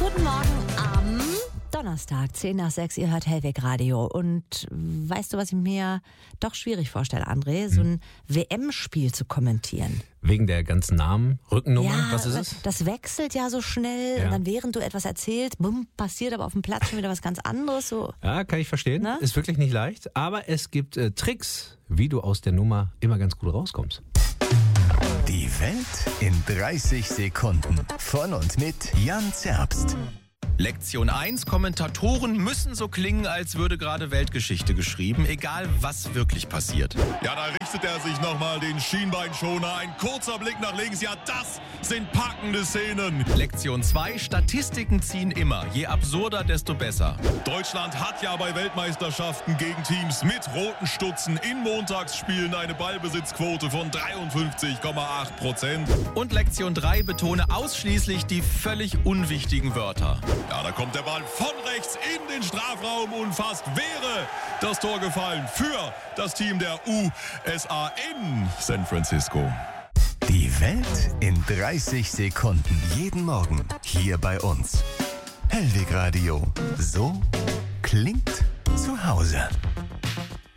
Guten Morgen am Donnerstag, 10 nach 6, ihr hört Hellweg Radio. Und weißt du, was ich mir doch schwierig vorstelle, André? So ein WM-Spiel zu kommentieren. Wegen der ganzen Namen, Rückennummer, Ja, was ist es? Das wechselt ja so schnell. Ja. Und dann, während du etwas erzählst, bumm, passiert aber auf dem Platz schon wieder was ganz anderes. So. Ja, kann ich verstehen. Na? Ist wirklich nicht leicht. Aber es gibt Tricks, wie du aus der Nummer immer ganz gut rauskommst. Die Welt in 30 Sekunden. Von und mit Jan Zerbst. Lektion 1. Kommentatoren müssen so klingen, als würde gerade Weltgeschichte geschrieben, egal was wirklich passiert. Ja, da richtet er sich nochmal den Schienbeinschoner. Ein kurzer Blick nach links. Ja, das sind packende Szenen. Lektion 2. Statistiken ziehen immer. Je absurder, desto besser. Deutschland hat ja bei Weltmeisterschaften gegen Teams mit roten Stutzen in Montagsspielen eine Ballbesitzquote von 53,8%. Und Lektion 3. Betone ausschließlich die völlig unwichtigen Wörter. Ja, da kommt der Ball von rechts in den Strafraum und fast wäre das Tor gefallen für das Team der USA in San Francisco. Die Welt in 30 Sekunden. Jeden Morgen hier bei uns. Hellweg Radio. So klingt zu Hause.